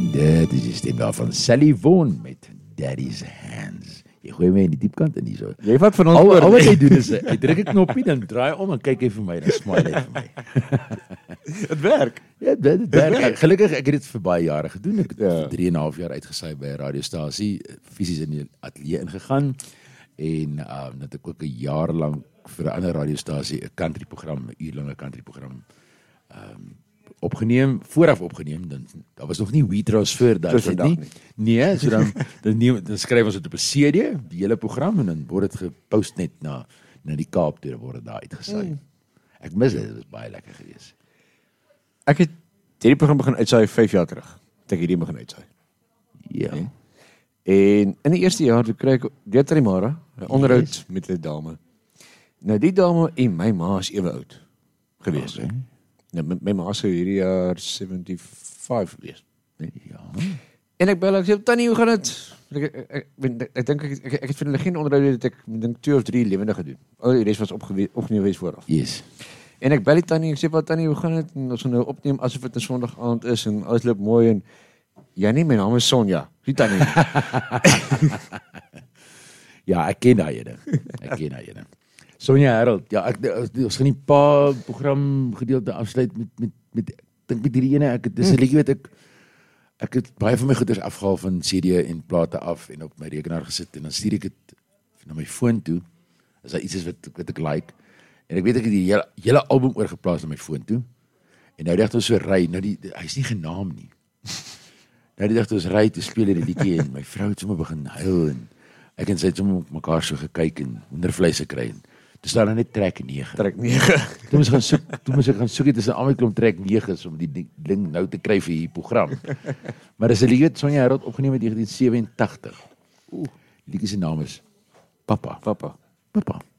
Dit is die stem daar van Sally Vaughan met Daddy's Hands. Jy gooi my in die diepkant in hier so. Jy vat van ons Al wat hy doen is, hy druk 'n knoppie, dan draai om en kyk hy vir my, dan smile hy vir my. Het werk. Ja, dit werk. Gelukkig, ek het dit vir baie jare gedoen. Ek het Ja. vir 3,5 jaar uitgesaai by 'n radiostasie, fisies in die ateljee ingegaan, en dat ek ook 'n jaar lank vir 'n ander radiostasie 'n countryprogram, 'n uurlange countryprogram opgeneem, vooraf opgeneem, dan daar was nog nie Wheatrace voor dat dit nie. Nee, so dan skryf ons dit op 'n CD, die hele program, en dan word dit gepost net na die Kaap toe, word dit daar uitgesaai. Ek mis dit was baie lekker geweest. Ek het hierdie program begin uitsaai 5 jaar terug. Het ek hierdie begin uitsaai. Ja. Nee. En in die eerste jaar toe kry ek deur Trimara 'n onderhoud met 'n dame. Nou die dame en my ma is ewe oud gewees. Okay. Nou, my ma sou hierdie jaar 75 wees. Ja. En ek bel ek sê, Tannie, hoe gaan dit? Ek dink ek het vir hulle geen onderhoud dat ek dink 2 of 3 lewendig gedoen. Al die res was opgeneem gewees vooraf. Yes. En ek bel die Tannie, ek sê, wat Tannie, hoe gaan dit? En ons gaan nou opneem asof dit 'n Sondag aand is en alles loop mooi en ja nee, my naam is Sonja. Die Tannie. Ja, ek ken daai ene. Sonja Harold, ja, ons gaan die pa program gedeelte afsluit met dink met hierdie ene, dis 'n liedjie wat ek het baie van my goeders afgehaal van CD en plate af en op my rekenaar gesit en dan stuur ek dit na my foon toe. As daar iets is wat ek like. En ek weet ek het die hele album oorgeplaas na my foon toe. En nou dink ons so ry, nou hy's nie genaam nie. Nou dink ons ry te speel hierdie liedjie en my vrou het sommer begin huil en ek en sy het sommer mekaar so gekyk en hoendervleis gekry. Dis daar net trek 9. Trek 9. Toe moes ek gaan soek tussen almal klomp trek 9's om die ding nou te kry vir hierdie program. Maar dis 'n liedjie wat Sonja Harold opgeneem het in 1987. Die liedjie se naam is Papa. Papa. Papa.